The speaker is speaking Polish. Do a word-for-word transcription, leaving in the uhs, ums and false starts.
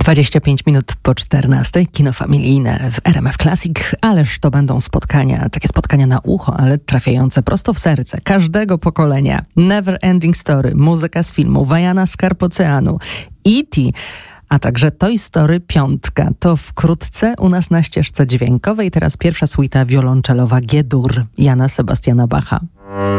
dwadzieścia pięć minut po czternastej, kino familijne w R M F Classic, ależ to będą spotkania, takie spotkania na ucho, ale trafiające prosto w serce każdego pokolenia. Never Ending Story, muzyka z filmu, Wajana Skarb Oceanu, E T, a także Toy Story piątka. To wkrótce u nas na ścieżce dźwiękowej. Teraz pierwsza suita wiolonczelowa G-dur Jana Sebastiana Bacha.